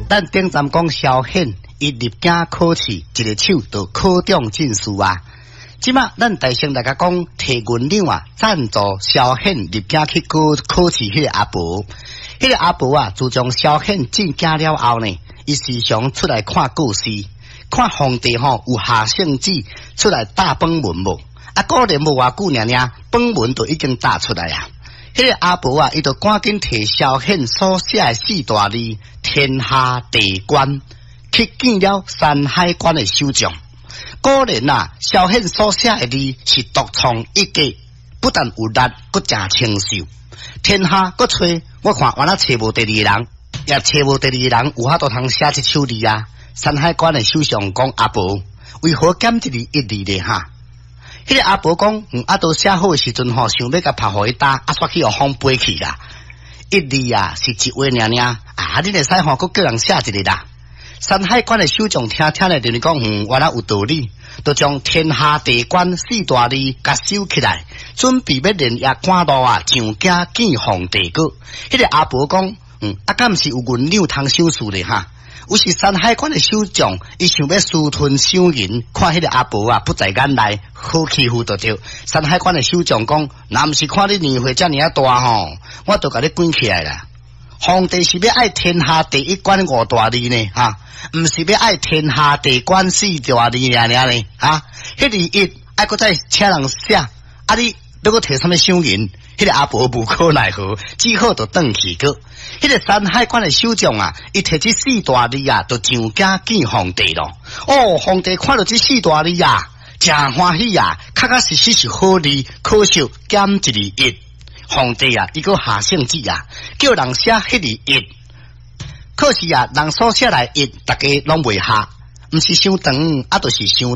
咱顶站讲萧显，伊入京考试，一个手就考中进士啊。即马咱大声大家讲，提银两啊，赞助萧显入京去考试迄个阿婆。迄个阿婆啊，自从萧显进京了后呢，伊时常出来看故事，看皇帝吼有下圣旨出来打本文无？啊，果然无偌久尔，本文就已经打出来啊。迄个阿婆啊，伊就赶紧摕萧显所写的四大字“天下地官”去见了山海关的首长。果然啊，萧显所写的字是独创一格，不但有力，阁真清秀。天下阁找，我看原来找无第二人，也找无第二人有法度通写一首字啊。山海关的首相讲阿婆，为何减一字一字咧哈？迄个阿婆讲，啊，都写好的时阵吼，想要甲拍互伊打，啊，煞去互风飞去啦。一字啊是一画尔，啊，你会使吼，阁叫人写一个啦。山海关的首长听咧，就是讲，原来有道理，就将天下地官四大字甲收起来，准备要连夜赶路啊，上京见皇帝个。迄个阿婆讲，啊，敢毋是有银两通收拾咧哈？有时山海关的首长，伊想要私吞赏银，看迄个阿婆啊不在眼内，好欺负就对。山海关的首长讲，若毋是看你年岁遮尔啊大吼，我就甲你滚起来啦。皇帝是要爱天下第一关五大字呢，哈，毋是要爱天下地官四大字尔呢，哈。迄字一爱搁再请人写，啊你要搁摕什么赏银？迄个阿婆无可奈何，只好就转去个。迄个山海关的首长啊，伊摕这四大字啊，就上京见皇帝咯。哦，皇帝看到这四大字啊，真欢喜啊，确确实实是好字，可惜减一字一。皇帝啊，伊个下圣旨啊，叫人写迄字一。可是啊，人所写来一，大家拢袂下，毋是伤长，啊，就是伤